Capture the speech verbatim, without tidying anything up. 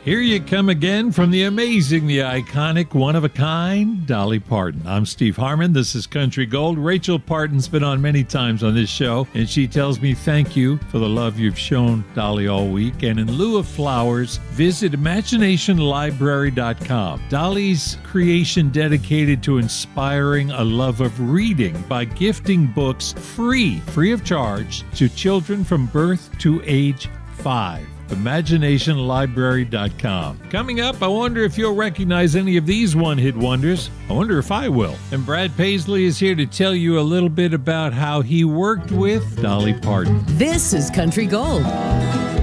Here you come again from the amazing, the iconic, one-of-a-kind Dolly Parton. I'm Steve Harmon. This is Country Gold. Rachel Parton's been on many times on this show, and she tells me thank you for the love you've shown Dolly all week. And in lieu of flowers, visit imagination library dot com. Dolly's creation dedicated to inspiring a love of reading by gifting books free, free of charge, to children from birth to age five. imagination library dot com. Coming up, I wonder if you'll recognize any of these one-hit wonders. I wonder if I will. And Brad Paisley is here to tell you a little bit about how he worked with Dolly Parton. This is Country Gold.